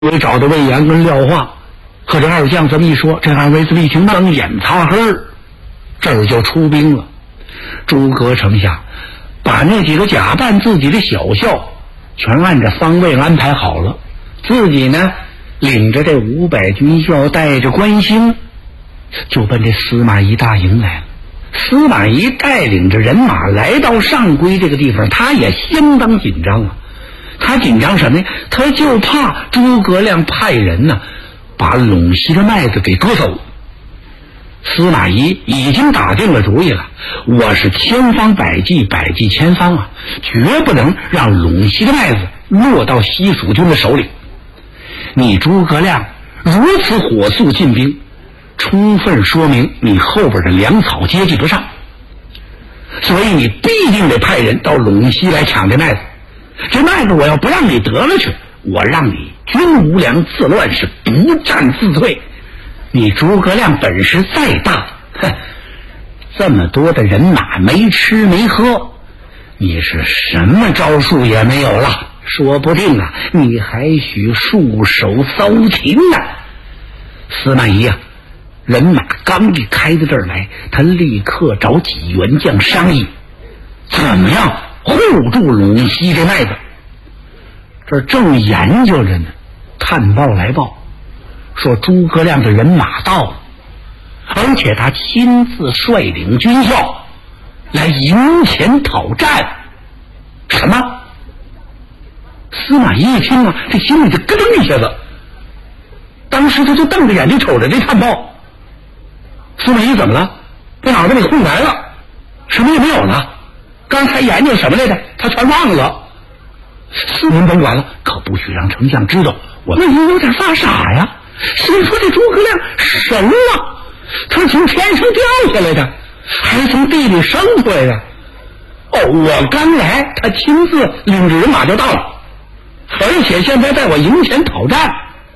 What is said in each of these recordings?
我找到魏延跟廖化，和这二将这么一说，这二位这么一听，瞪眼擦黑儿，这儿就出兵了。诸葛丞相把那几个假扮自己的小校全按着方位安排好了，自己呢领着这500军校，带着关兴，就奔这司马懿大营来了。司马懿带领着人马来到上邽这个地方，他也相当紧张啊。他紧张什么呀？他就怕诸葛亮派人呢把陇西的麦子给割走。司马懿已经打定了主意了，我是千方百计，百计千方啊，绝不能让陇西的麦子落到西蜀军的手里。你诸葛亮如此火速进兵，充分说明你后边的粮草接济不上，所以你必定得派人到陇西来抢这麦子。这麦子我要不让你得了去，我让你军无粮自乱，是不战自退。你诸葛亮本事再大，这么多的人马没吃没喝，你是什么招数也没有了，说不定啊你还许束手骚情呢。司马懿啊，人马刚一开到这儿来，他立刻找几员将商议，怎么样护住陇西这麦子。这正研究着呢，探报来报说诸葛亮的人马到了，而且他亲自率领军校来营前讨战。什么？司马懿一听啊，这心里就咯噔一下子，当时他就瞪着眼睛瞅着这探报。司马懿怎么了？这脑袋里空白了，什么也没有了，刚才研究什么来着他全忘了。您甭管了，可不许让丞相知道。我那有点发傻呀，谁说这诸葛亮神了？他从天上掉下来的，还从地里生出来的。我刚来，他亲自领着人马就到了，而且现在在我营前讨战。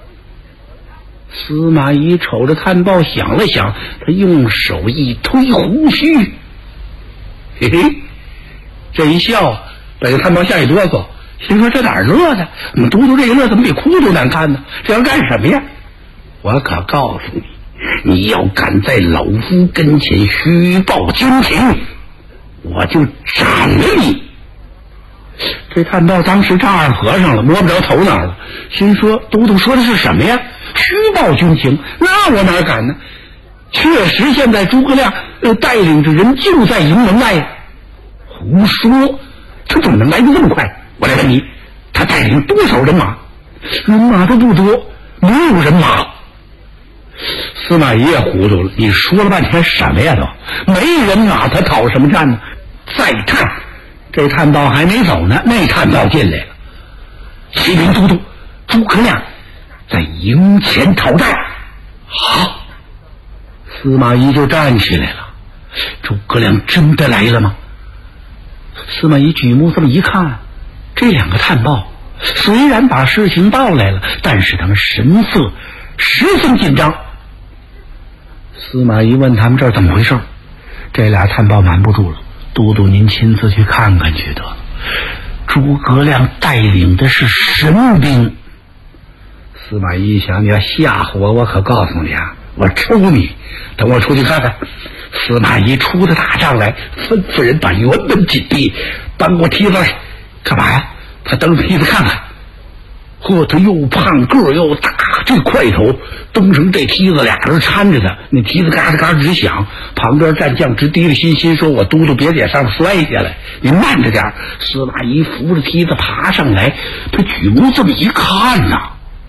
司马懿瞅着探报想了想，他用手一推胡须，嘿嘿，这一笑把这探报吓一哆嗦，心说这哪儿乐的？我们嘟嘟这个乐怎么比哭都难看呢？这要干什么呀？我可告诉你，你要敢在老夫跟前虚报军情，我就斩了你。这探报当时丈二和尚了，摸不着头脑了，心说嘟嘟说的是什么呀？虚报军情，那我哪敢呢？确实现在诸葛亮带领着人就在营门外。胡说，他怎么能来得这么快？我来问你，他带领多少人马？人马都不多，没有人马。司马懿也糊涂了，你说了半天什么呀都没人马，他讨什么战呢？再探，这探报还没走呢，那探报进来了。启禀都督，诸葛亮在营前讨战。好，司马懿就站起来了。诸葛亮真的来了吗？司马懿举目这么一看，这两个探报虽然把事情报来了，但是他们神色十分紧张。司马懿问他们这儿怎么回事，这俩探报瞒不住了，都督您亲自去看看去得了。诸葛亮带领的是神兵。司马懿一想，你要吓唬我，我可告诉你啊，我抽你，等我出去看看。司马懿出的大帐来，吩咐人把辕门紧闭，搬过梯子来。干嘛呀？他登梯子看看。嚯，他又胖个又大，这块头登上这梯子，俩人搀着他，那梯子嘎吱嘎吱直响。旁边战将直提了心说，我嘟嘟别在上面摔下来，你慢着点。司马懿扶着梯子爬上来，他举目这么一看呐，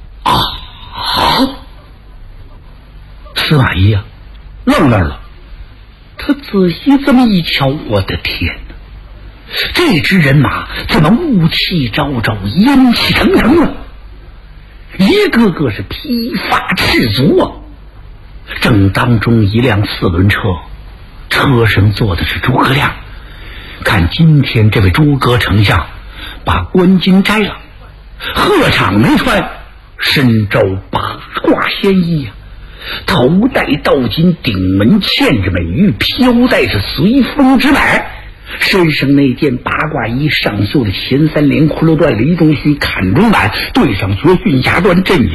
司马懿愣那儿了。他仔细这么一瞧，我的天哪，这支人马怎么雾气昭昭，烟气腾腾啊，一个个是披发赤足啊。正当中一辆4轮车，车上坐的是诸葛亮。看今天这位诸葛丞相把冠巾摘了，鹤氅没穿，身着八卦仙衣啊，头戴道巾，顶门嵌着美玉，飘带着随风之摆， 身上那件八卦衣上绣的秦三连骷髅传李中熙砍中板，对上绝训侠传镇